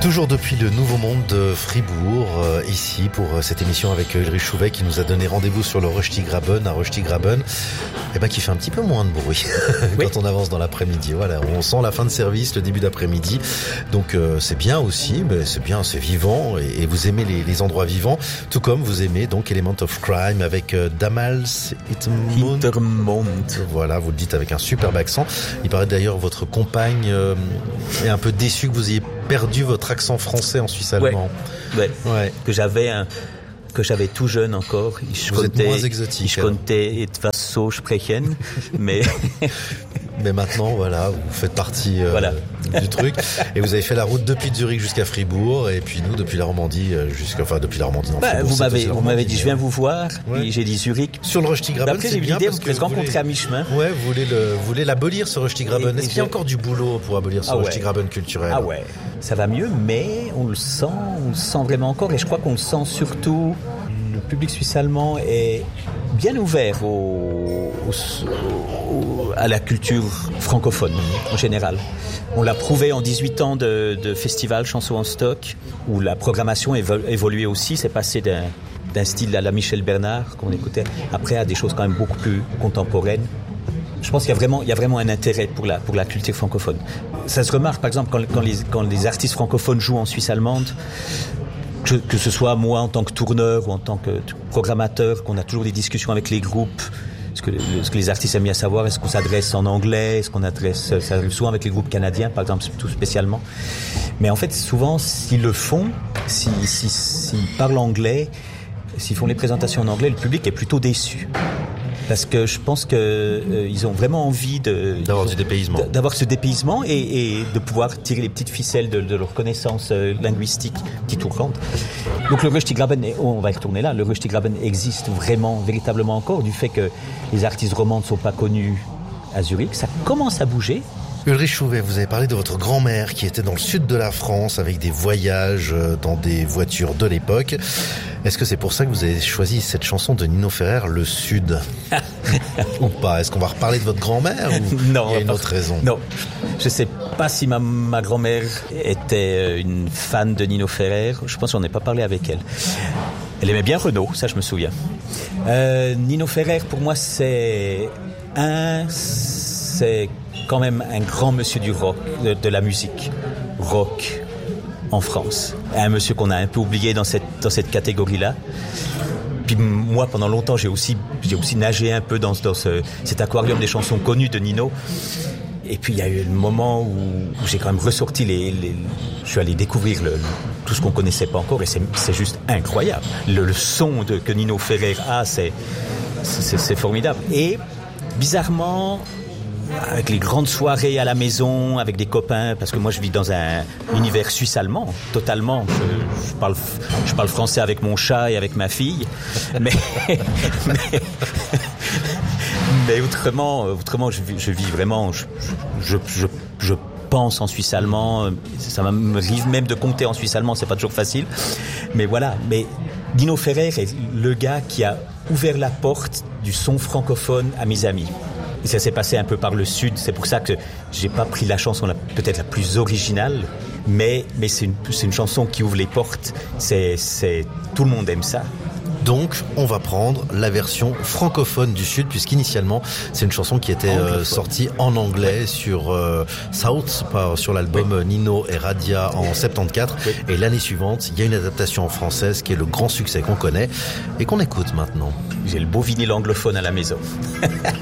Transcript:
Toujours depuis le Nouveau Monde de Fribourg, ici pour cette émission avec Ulrich Chouvet qui nous a donné rendez-vous sur le Röstigraben, à Röstigraben, qui fait un petit peu moins de bruit quand on avance dans l'après-midi. Voilà, on sent la fin de service, le début d'après-midi, donc c'est bien aussi, mais c'est bien, c'est vivant et vous aimez les endroits vivants, tout comme vous aimez donc Element of Crime avec Damals Hintermond. Voilà, vous le dites avec un superbe accent. Il paraît d'ailleurs votre compagne est un peu déçue que vous ayez perdu votre accent français en suisse allemand. Ouais. Que j'avais tout jeune encore. Vous êtes moins exotique. Ich konnte etwas so sprechen, mais maintenant, voilà, vous faites partie du truc. Et vous avez fait la route depuis Zurich jusqu'à Fribourg, et puis nous depuis la Romandie depuis la Romandie. Vous m'avez dit, je viens vous voir. Et j'ai dit Zurich. Sur le Röstigraben, c'est bien parce que vous rencontrez à mi-chemin. Ouais, vous voulez l'abolir ce Röstigraben. Est-ce qu'il y a encore du boulot pour abolir ce Röstigraben culturel? Ah ouais, ça va mieux, mais on le sent vraiment encore, et je crois qu'on le sent surtout. Le public suisse-allemand est bien ouvert à la culture francophone en général. On l'a prouvé en 18 ans de festival Chansons en stock, où la programmation évoluait aussi. C'est passé d'un style à la Michel Bernard qu'on écoutait, après à des choses quand même beaucoup plus contemporaines. Je pense qu'il y a vraiment un intérêt pour la culture francophone. Ça se remarque par exemple quand les artistes francophones jouent en Suisse allemande. Que ce soit moi en tant que tourneur ou en tant que programmateur, qu'on a toujours des discussions avec les groupes. Ce que les artistes aiment bien savoir, est-ce qu'on s'adresse en anglais, ça arrive souvent avec les groupes canadiens, par exemple, tout spécialement. Mais en fait, souvent, s'ils le font, s'ils parlent anglais, s'ils font les présentations en anglais, le public est plutôt déçu. Parce que je pense que ils ont vraiment envie d'avoir du dépaysement, d'avoir ce dépaysement et de pouvoir tirer les petites ficelles de leur connaissance linguistique qui tournent. Donc le Röstigraben, on va y retourner là. Le Röstigraben existe véritablement encore, du fait que les artistes romans ne sont pas connus à Zurich. Ça commence à bouger. Ulrich Chouvet, vous avez parlé de votre grand-mère qui était dans le sud de la France avec des voyages dans des voitures de l'époque. Est-ce que c'est pour ça que vous avez choisi cette chanson de Nino Ferrer, Le Sud? Ou pas? Est-ce qu'on va reparler de votre grand-mère ou non, il y a une autre raison? Non, je sais pas si ma grand-mère était une fan de Nino Ferrer. Je pense qu'on n'a pas parlé avec elle. Elle aimait bien Renaud, ça je me souviens. Nino Ferrer, pour moi, c'est quand même un grand monsieur du rock, de la musique rock en France. Un monsieur qu'on a un peu oublié dans cette catégorie-là. Puis moi, pendant longtemps, j'ai aussi nagé un peu dans cet aquarium des chansons connues de Nino. Et puis il y a eu le moment où j'ai quand même ressorti je suis allé découvrir tout ce qu'on connaissait pas encore, et c'est juste incroyable. Le son que Nino Ferrer a, c'est formidable. Et bizarrement, avec les grandes soirées à la maison, avec des copains, parce que moi je vis dans un univers suisse-allemand, totalement. Je parle français avec mon chat et avec ma fille, mais autrement je vis vraiment, je pense en suisse allemand. Ça m'arrive même de compter en suisse allemand, c'est pas toujours facile, mais voilà. Mais Nino Ferrer est le gars qui a ouvert la porte du son francophone à mes amis. Et ça s'est passé un peu par le sud, c'est pour ça que j'ai pas pris la chanson peut-être la plus originale, mais c'est une chanson qui ouvre les portes. C'est tout le monde aime ça. Donc, on va prendre la version francophone du Sud, puisqu'initialement, c'est une chanson qui était sortie en anglais sur South, sur l'album Nino et Radia en 74. Oui. Et l'année suivante, il y a une adaptation en française qui est le grand succès qu'on connaît et qu'on écoute maintenant. J'ai le beau vinyle anglophone à la maison.